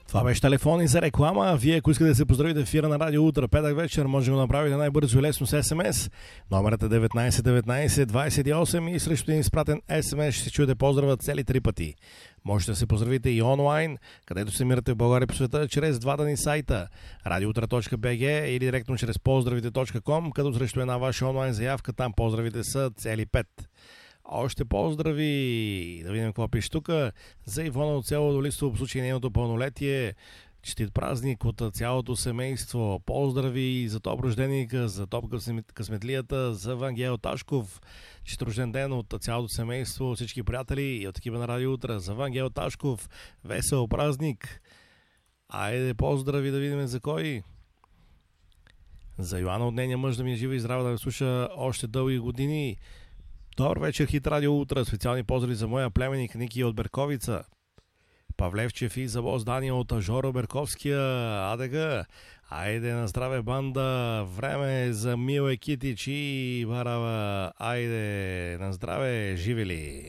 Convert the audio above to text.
Това беше телефони за реклама. Вие, ако искате да се поздравите в ефира на Радио Утра, петък вечер, може да го направите най-бързо и лесно с СМС. Номерът е 191928 и срещу един изпратен СМС ще се чуете поздрава цели 3 пъти. Можете да се поздравите и онлайн, където се намирате в България по света, чрез двата ни сайта radioutra.bg или директно чрез поздравите.com, като срещу една ваша онлайн заявка там поздравите са цели 5. Още поздрави! Да видим какво пише тук. За Ивона от село Долистово, по случай нейното пълнолетие. Честит празник от цялото семейство. Поздрави за топ рожденика, за топ късметлията, за Вангел Ташков. Честит рожден ден от цялото семейство, всички приятели и от екипа на Радио Утра. За Вангел Ташков, весел празник. Айде, поздрави да видим за кой. За Йоанна от нейния мъж да ми е жива и здрава да ме слуша още дълги години. Добър вечер, Хит Радио Утра. Специални поздрави за моя племенник Ники от Берковица. Павлевчев и за бос Дания от Жоро Берковския. Адега. Айде на здраве, банда. Време за Миле Китич и Барава. Айде на здраве, живели.